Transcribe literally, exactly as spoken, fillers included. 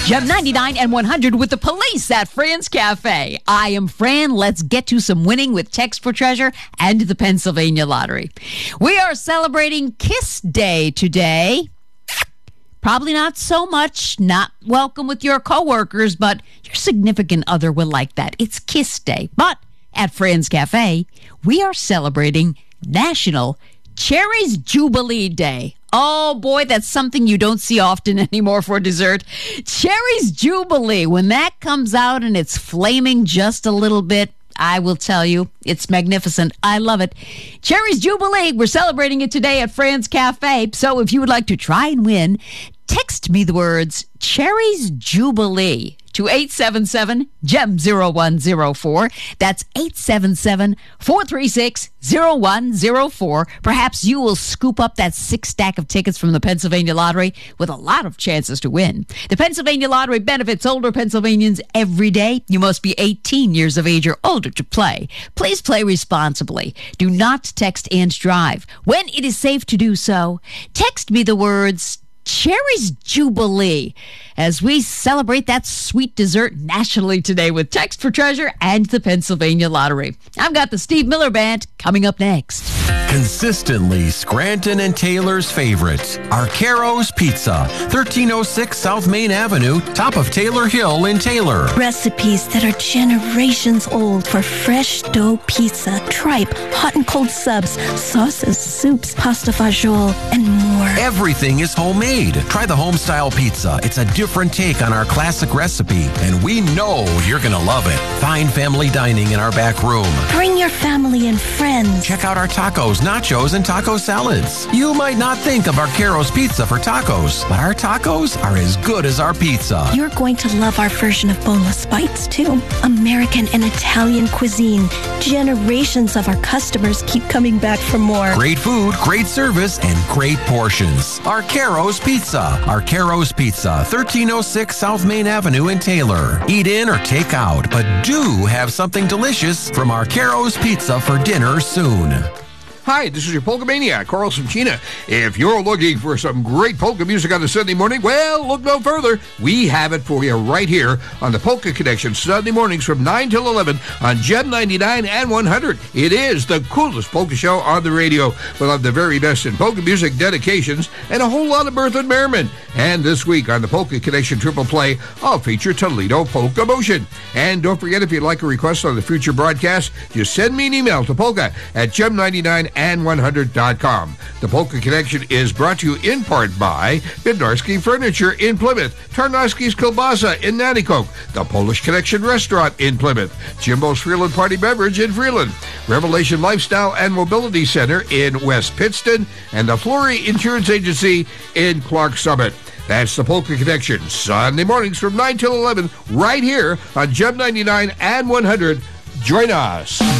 Gem ninety-nine and one hundred with the police at Fran's Cafe. I am Fran. Let's get to some winning with Text for Treasure and the Pennsylvania Lottery. We are celebrating Kiss Day today. Probably not so much, not welcome with your coworkers, but your significant other will like that. It's Kiss Day. But at Fran's Cafe, we are celebrating National Cherries Jubilee Day. Oh, boy, that's something you don't see often anymore for dessert. Cherries Jubilee. When that comes out and it's flaming just a little bit, I will tell you, it's magnificent. I love it. Cherries Jubilee. We're celebrating it today at Fran's Cafe. So if you would like to try and win, text me the words Cherries Jubilee to eight seven seven, G E M zero one zero four. That's eight seven seven, four three six, zero one zero four. Perhaps you will scoop up that six stack of tickets from the Pennsylvania Lottery with a lot of chances to win. The Pennsylvania Lottery benefits older Pennsylvanians every day. You must be eighteen years of age or older to play. Please play responsibly. Do not text and drive. When it is safe to do so, text me the words Cherries Jubilee as we celebrate that sweet dessert nationally today with Text for Treasure and the Pennsylvania Lottery. I've got the Steve Miller Band coming up next. Consistently Scranton and Taylor's favorites. Arcaro's Pizza, thirteen oh six South Main Avenue, top of Taylor Hill in Taylor. Recipes that are generations old for fresh dough pizza, tripe, hot and cold subs, sauces, soups, pasta fagioli, and more. Everything is homemade. Try the home-style pizza. It's a different take on our classic recipe, and we know you're going to love it. Find family dining in our back room. Bring your family and friends. Check out our tacos, nachos, and taco salads. You might not think of Arcaro's Pizza for tacos, but our tacos are as good as our pizza. You're going to love our version of boneless bites, too. American and Italian cuisine. Generations of our customers keep coming back for more. Great food, great service, and great portions. Arcaro's Pizza. Arcaro's Pizza, thirteen oh six South Main Avenue in Taylor. Eat in or take out, but do have something delicious from Arcaro's Pizza for dinner soon. Hi, this is your Polka Maniac, Carl Simchina. If you're looking for some great polka music on a Sunday morning, well, look no further. We have it for you right here on the Polka Connection, Sunday mornings from nine till eleven on Gem ninety-nine and one hundred. It is the coolest polka show on the radio. We'll have the very best in polka music dedications and a whole lot of mirth and merriment. And this week on the Polka Connection Triple Play, I'll feature Toledo Polka Motion. And don't forget, if you'd like a request on the future broadcast, just send me an email to polka at gem ninety-nine and one hundred dot com. The Polka Connection is brought to you in part by Bednarski Furniture in Plymouth, Tarnowski's Kielbasa in Nanticoke, the Polish Connection Restaurant in Plymouth, Jimbo's Freeland Party Beverage in Freeland, Revelation Lifestyle and Mobility Center in West Pittston, and the Flory Insurance Agency in Clark Summit. That's the Polka Connection, Sunday mornings from nine till eleven, right here on Gem ninety-nine and one hundred. Join us.